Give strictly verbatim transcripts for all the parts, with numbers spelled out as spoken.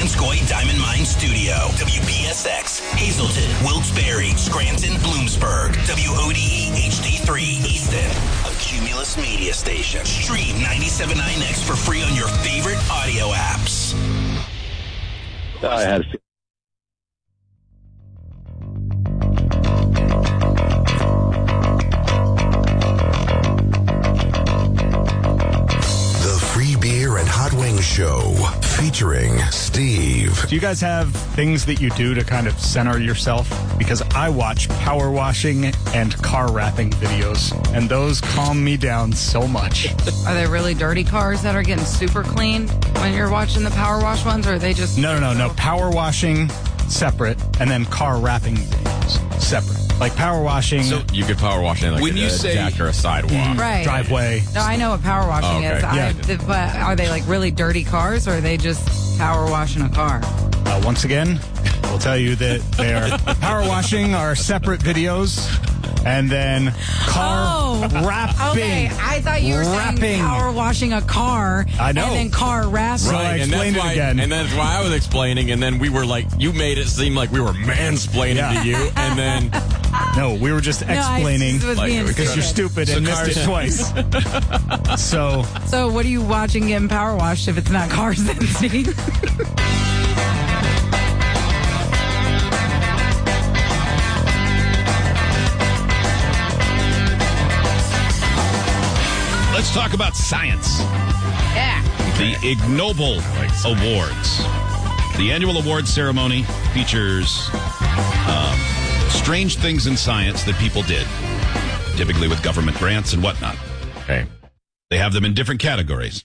Donskoy Diamond Mine Studio. W P S X, Hazleton, Wilkes-Barre, Scranton, Bloomsburg. W O D E H D three, Easton. A Cumulus media station. Stream ninety-seven point nine X for free on your favorite audio apps. I had and Hot Wings Show featuring Steve. Do you guys have things that you do to kind of center yourself? Because I watch power washing and car wrapping videos, and those calm me down so much. Are they really dirty cars that are getting super clean when you're watching the power wash ones, or are they just... No, no, no, no. Power washing, separate, and then car wrapping videos, separate. Like power washing... So you could power wash in like when a, you a say, deck or a sidewalk. Right. Driveway. No, I know what power washing Oh, okay. is. Yeah. I, but are they like really dirty cars, or are they just power washing a car? Uh, once again, we'll tell you that they are power washing are separate videos, and then car Oh, wrapping. Okay, I thought you were Wrapping. saying power washing a car. I know. And then car wrapping. So I and explained that's it why, again. And that's why I was explaining, and then we were like, you made it seem like we were mansplaining Yeah. to you, and then No, we were just No, I explaining just was Like, being because you're stupid and missed it twice. So So what are you watching getting power washed if it's not cars then, Steve? let's talk about science. Yeah. The Ig Nobel Awards. The annual award ceremony features um, strange things in science that people did, typically with government grants and whatnot. okay. They have them in different categories.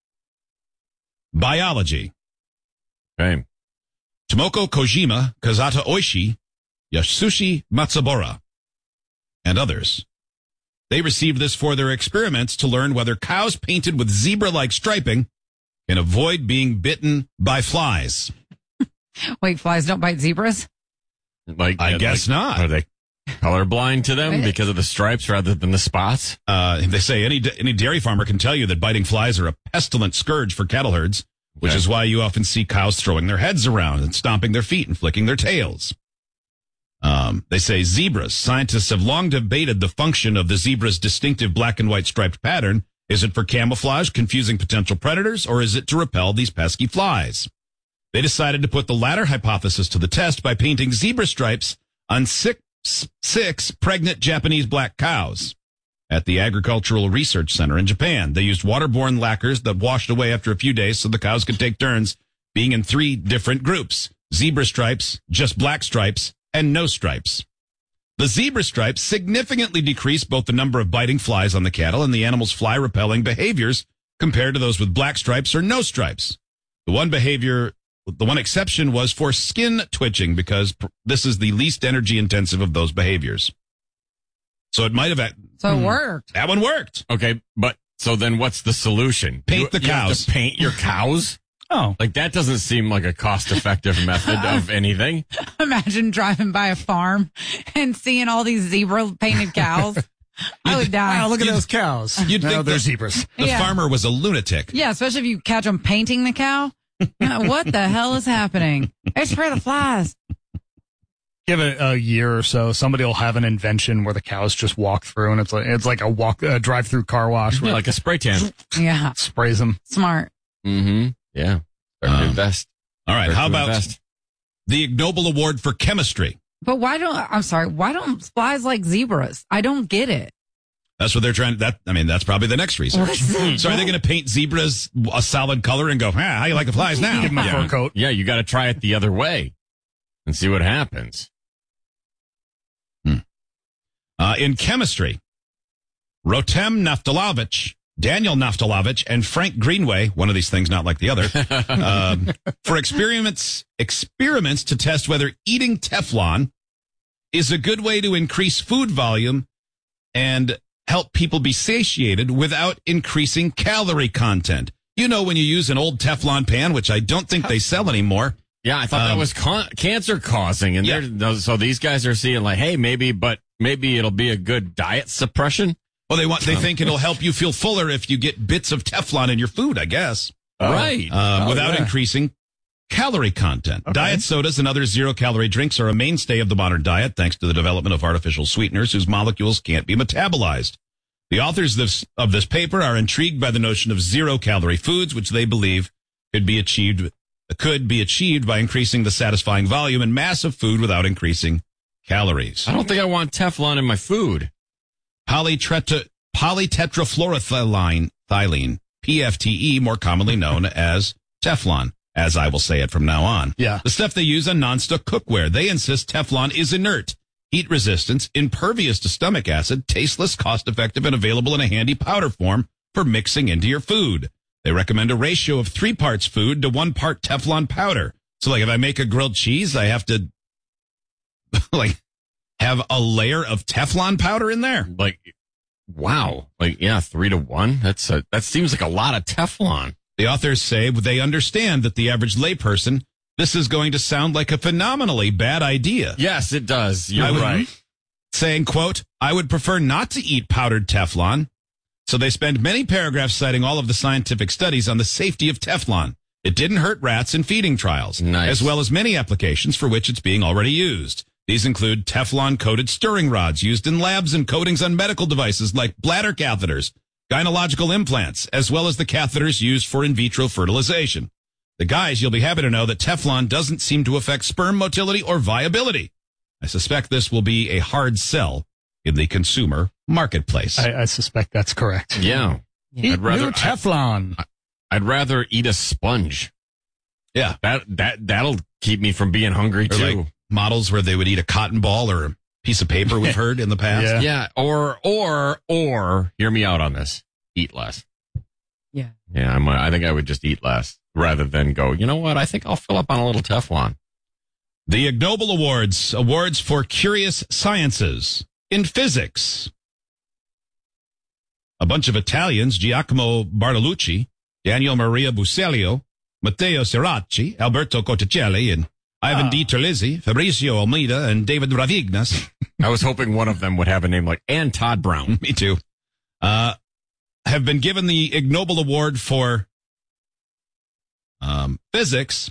Biology. Okay. Tomoko Kojima, Kazata Oishi, Yasushi Matsubara, and others. They received this for their experiments to learn whether cows painted with zebra-like striping can avoid being bitten by flies. Wait, flies don't bite zebras? Like I yeah, guess like, not. Are they colorblind to them Really? because of the stripes rather than the spots? Uh, they say any any dairy farmer can tell you that biting flies are a pestilent scourge for cattle herds, which Okay. is why you often see cows throwing their heads around and stomping their feet and flicking their tails. Um, they say zebras. Scientists have long debated the function of the zebra's distinctive black and white striped pattern. Is it for camouflage, confusing potential predators, or is it to repel these pesky flies? They decided to put the latter hypothesis to the test by painting zebra stripes on six, six pregnant Japanese black cows at the Agricultural Research Center in Japan. They used waterborne lacquers that washed away after a few days so the cows could take turns being in three different groups: zebra stripes, just black stripes, and no stripes. The zebra stripes significantly decrease both the number of biting flies on the cattle and the animal's fly-repelling behaviors compared to those with black stripes or no stripes. The one behavior, the one exception was for skin twitching, because pr- this is the least energy-intensive of those behaviors. So it might have... So it worked. That one worked. Okay, but so then what's the solution? Paint You- the you have cows. to paint your cows? oh, Like, that doesn't seem like a cost-effective method of anything. Imagine driving by a farm and seeing all these zebra painted cows. I would die. wow, look at those cows. You'd no, think they're the- zebras. The Yeah. farmer was a lunatic. Yeah, especially if you catch them painting the cow. Yeah, what the hell is happening? I spray the flies. Give it a year or so, somebody will have an invention where the cows just walk through, and it's like it's like a walk, a drive-through car wash Yeah, where like a spray tan. Yeah, it sprays them. smart. Mm-hmm. Yeah. Start to Um, invest. All right, Start how to about invest. the Ig Nobel Award for Chemistry? But why don't, I'm sorry, why don't flies like zebras? I don't get it. That's what they're trying. That I mean, that's probably the next research. What's the- So are they going to paint zebras a solid color and go, ah, how you like the flies now? Give them a fur coat. Yeah, you got to try it the other way and see what happens. Uh, in chemistry, Rotem Naftalovich, Daniel Naftalovich, and Frank Greenway, one of these things not like the other, um, for experiments experiments to test whether eating Teflon is a good way to increase food volume and help people be satiated without increasing calorie content. You know, when you use an old Teflon pan, which I don't think they sell anymore. Yeah, I thought that Um, was con- cancer causing, and Yeah. they're so these guys are seeing like, hey, maybe, but maybe it'll be a good diet suppression. Well, they want they think it'll help you feel fuller if you get bits of Teflon in your food, I guess, Right. um, Oh, without yeah. increasing calorie content. Okay. Diet sodas and other zero-calorie drinks are a mainstay of the modern diet thanks to the development of artificial sweeteners whose molecules can't be metabolized. The authors of this, of this paper are intrigued by the notion of zero-calorie foods, which they believe could be achieved could be achieved by increasing the satisfying volume and mass of food without increasing calories. I don't think I want Teflon in my food. Polytetra, polytetrafluoroethylene, thylene, P F T E, more commonly known as Teflon, as I will say it from now on. Yeah. The stuff they use on nonstick cookware. They insist Teflon is inert, heat resistant, impervious to stomach acid, tasteless, cost-effective, and available in a handy powder form for mixing into your food. They recommend a ratio of three parts food to one part Teflon powder. So, like, if I make a grilled cheese, I have to, like, have a layer of Teflon powder in there. Like, wow. Like, yeah, three to one. That's a, that seems like a lot of Teflon. The authors say they understand that the average layperson, this is going to sound like a phenomenally bad idea. Yes, it does. You're I would- right. Saying, quote, I would prefer not to eat powdered Teflon. So they spend many paragraphs citing all of the scientific studies on the safety of Teflon. It didn't hurt rats in feeding trials, Nice. as well as many applications for which it's being already used. These include Teflon-coated stirring rods used in labs and coatings on medical devices like bladder catheters, gynecological implants, as well as the catheters used for in vitro fertilization. The guys, you'll be happy to know that Teflon doesn't seem to affect sperm motility or viability. I suspect this will be a hard sell in the consumer marketplace. I, I suspect that's correct. Yeah. Eat I'd rather new Teflon. I, I'd rather eat a sponge. yeah. That that that'll keep me from being hungry Or too. like models where they would eat a cotton ball or a piece of paper we've heard in the past. Yeah. yeah, or or or hear me out on this. Eat less. Yeah. Yeah, I'm, I think I would just eat less rather than go, you know what? I think I'll fill up on a little Teflon. The Ig Nobel Awards, awards for curious sciences in physics. A bunch of Italians, Giacomo Bartolucci, Daniel Maria Bucelio, Matteo Siracci, Alberto Cotticelli, and Ivan Ah. Di Terlizzi, Fabrizio Almeida, and David Ravignas. I was hoping one of them would have a name like, and Todd Brown. Me too. Uh, have been given the Ig Nobel Award for um, physics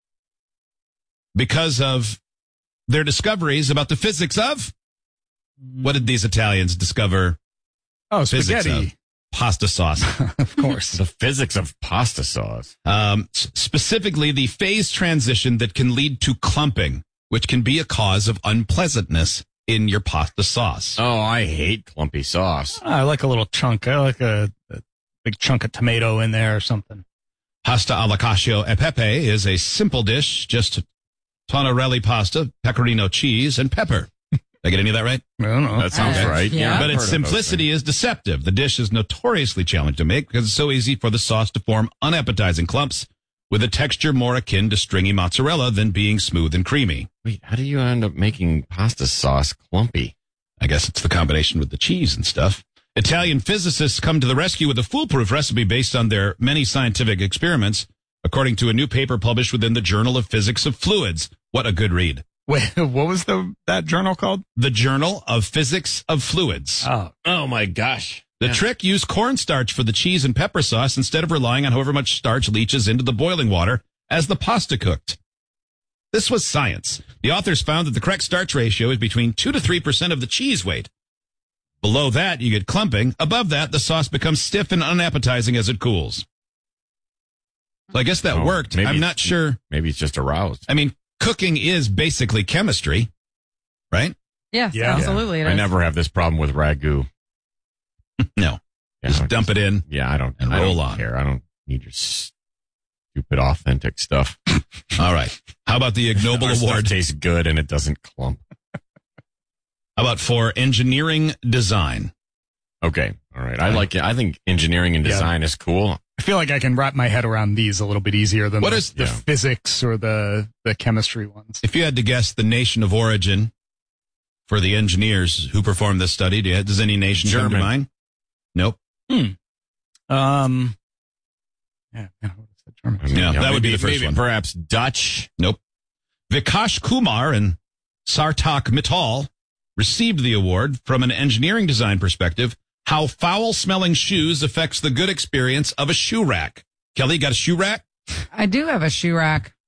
because of their discoveries about the physics of, what did these Italians discover? Oh, Physics spaghetti. of pasta sauce. Of course. The physics of pasta sauce. Um, s- specifically, the phase transition that can lead to clumping, which can be a cause of unpleasantness in your pasta sauce. Oh, I hate clumpy sauce. I like a little chunk. I like a, a big chunk of tomato in there or something. Pasta alla cacio e pepe is a simple dish, just tonarelli pasta, pecorino cheese, and pepper. Did I get any of that right? I don't know. That sounds Uh, right. yeah. I've But its heard of those simplicity is deceptive. The dish is notoriously challenging to make because it's so easy for the sauce to form unappetizing clumps with a texture more akin to stringy mozzarella than being smooth and creamy. things. Wait, how do you end up making pasta sauce clumpy? I guess it's the combination with the cheese and stuff. Italian physicists come to the rescue with a foolproof recipe based on their many scientific experiments, according to a new paper published within the Journal of Physics of Fluids. What a good read. Wait, what was the that journal called? The Journal of Physics of Fluids. Oh, Oh my gosh. The Yeah. trick, use cornstarch for the cheese and pepper sauce instead of relying on however much starch leaches into the boiling water as the pasta cooked. This was science. The authors found that the correct starch ratio is between two to three percent of the cheese weight. Below that, you get clumping. Above that, the sauce becomes stiff and unappetizing as it cools. So I guess that Oh, worked. maybe I'm it's- not sure. Maybe it's just aroused. I mean, cooking is basically chemistry, right? Yes, Yeah. absolutely. it I is. never have this problem with ragu. No. Yeah, Just I dump it in. Yeah, I don't. and I roll don't on. care. I don't need your stupid authentic stuff. All right. How about the Ig Nobel Our stuff Award? tastes good and it doesn't clump. How about for engineering design? Okay, all right. I like it. I think engineering and Yeah. design is cool. I feel like I can wrap my head around these a little bit easier than What the, is- the yeah. physics or the, the chemistry ones. If you had to guess the nation of origin for the engineers who performed this study, do you, does any nation come to German. mind? Nope. Um, yeah, yeah, what is the German? I mean, Yeah, you know, that would be maybe- the first maybe one. Perhaps Dutch. Nope. Vikash Kumar and Sartak Mittal received the award from an engineering design perspective, how foul-smelling shoes affects the good experience of a shoe rack. Kelly, got a shoe rack? I do have a shoe rack. Uh,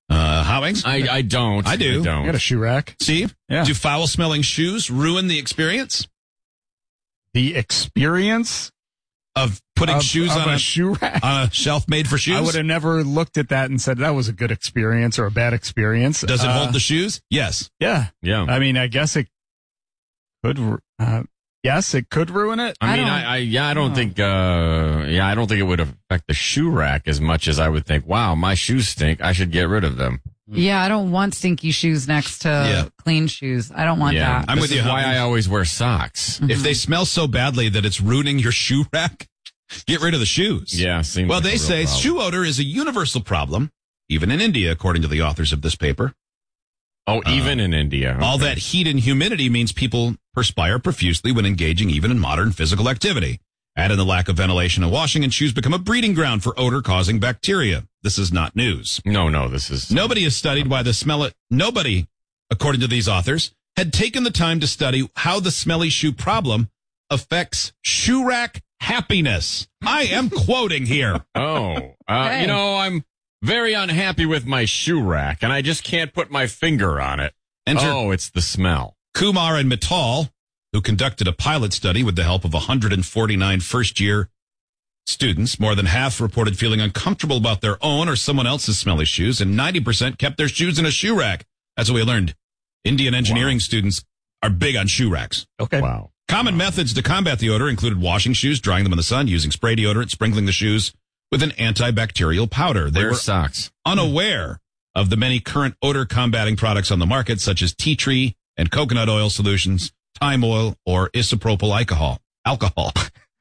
Hot Wings? I, I don't. I do. I don't. I got a shoe rack. Steve? Yeah. Do foul-smelling shoes ruin the experience The experience of putting of, shoes of on a, a, shoe rack. on a shelf made for shoes? I would have never looked at that and said that was a good experience or a bad experience. Does it Uh, hold the shoes? Yes. Yeah. Yeah. I mean, I guess it could. ru- Uh, yes, it could ruin it. I I mean, don't- I, I yeah, I don't Oh. think, uh, yeah, I don't think it would affect the shoe rack as much as I would think, wow, my shoes stink. I should get rid of them. Yeah, I don't want stinky shoes next to Yeah. clean shoes. I don't want yeah. that. I'm This with you, is why Hopkins. I always wear socks. If they smell so badly that it's ruining your shoe rack, get rid of the shoes. Yeah. Seems Well, like a they real say problem. shoe odor is a universal problem, even in India, according to the authors of this paper. Oh, even in India. All Okay. that heat and humidity means people perspire profusely when engaging even in modern physical activity. Add in the lack of ventilation and washing, and shoes become a breeding ground for odor-causing bacteria. This is not news. No, no, this is. Nobody has studied why the smell it. Nobody, according to these authors, had taken the time to study how the smelly shoe problem affects shoe rack happiness. I am quoting here. Oh, uh, Hey. you know, I'm very unhappy with my shoe rack, and I just can't put my finger on it. Enter Oh, it's the smell. Kumar and Mittal, who conducted a pilot study with the help of one hundred forty-nine first-year students. More than half reported feeling uncomfortable about their own or someone else's smelly shoes, and ninety percent kept their shoes in a shoe rack. That's what we learned. Indian engineering students are big on shoe racks. Okay. Wow. Common methods to combat the odor included washing shoes, drying them in the sun, using spray deodorant, sprinkling the shoes with an antibacterial powder. They Wear were socks. unaware of the many current odor combating products on the market, such as tea tree and coconut oil solutions, thyme oil, or isopropyl alcohol. Alcohol.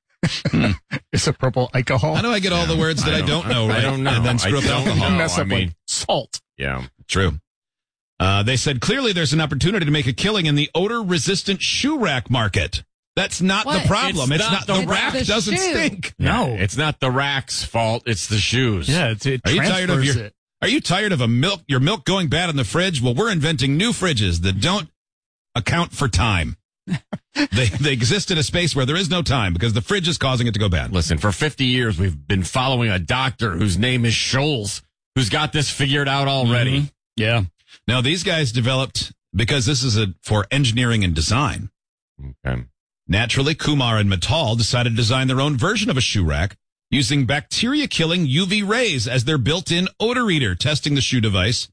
It's a purple alcohol. How do I get all the words that I don't, know right? I don't know. And then screw I up don't alcohol. know. mess I up mean- like salt. Yeah. True. Uh, they said clearly there's an opportunity to make a killing in the odor-resistant shoe rack market. That's not What? the problem. It's It's, not not, the the rack rack. doesn't It's the shoe. stink. No. Yeah, it's not the rack's fault. It's the shoes. Yeah, it, it Are you tired of transfers your it. Are you tired of a milk your milk going bad in the fridge? Well, we're inventing new fridges that don't account for time. they they exist in a space where there is no time because the fridge is causing it to go bad. Listen, for fifty years, we've been following a doctor whose name is Scholes, who's got this figured out already. Mhm. Yeah. Now these guys developed because this is a for engineering and design. Okay. Naturally, Kumar and Mittal decided to design their own version of a shoe rack using bacteria-killing U V rays as their built-in odor reader, testing the shoe device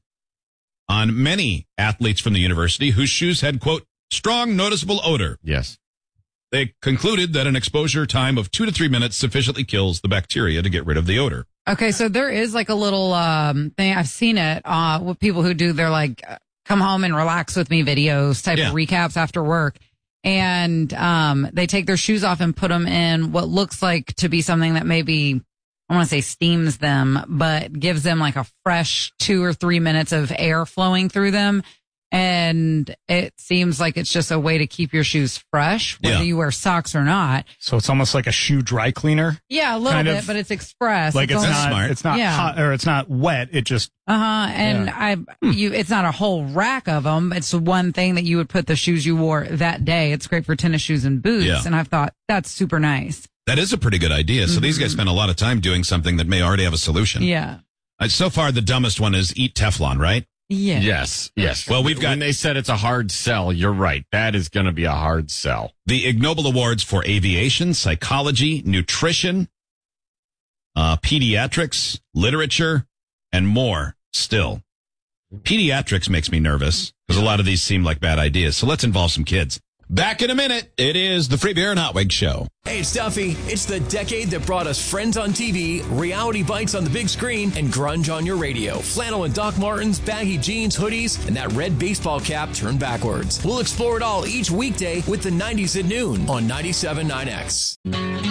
on many athletes from the university whose shoes had, quote, strong noticeable odor. Yes. They concluded that an exposure time of two to three minutes sufficiently kills the bacteria to get rid of the odor. Okay, so there is like a little um thing. I've seen it uh with people who do their like uh, come home and relax with me videos type Yeah. of recaps after work. And um they take their shoes off and put them in what looks like to be something that maybe I want to say steams them, but gives them like a fresh two or three minutes of air flowing through them. And it seems like it's just a way to keep your shoes fresh, whether Yeah. you wear socks or not. So it's almost like a shoe dry cleaner. Yeah, a little Kind bit, of but it's express. Like it's only- That's not, smart. it's not Yeah. hot or it's not wet. It just, Uh huh. And Yeah. I, you, it's not a whole rack of them. It's one thing that you would put the shoes you wore that day. It's great for tennis shoes and boots. Yeah. And I've thought that's super nice. That is a pretty good idea. So these guys spend a lot of time doing something that may already have a solution. Yeah. Uh, so far, the dumbest one is eat Teflon, right? Yeah. Yes. Yes. Well, we've got- When they said it's a hard sell, you're right. That is going to be a hard sell. The Ig Nobel Awards for aviation, psychology, nutrition, uh, pediatrics, literature, and more still. Pediatrics makes me nervous because a lot of these seem like bad ideas. So let's involve some kids. Back in a minute. It is the Free Beer and Hot Wings Show. Hey, it's Duffy. It's the decade that brought us Friends on T V, reality bites on the big screen, and grunge on your radio. Flannel and Doc Martens, baggy jeans, hoodies, and that red baseball cap turned backwards. We'll explore it all each weekday with the nineties at noon on ninety-seven point nine X.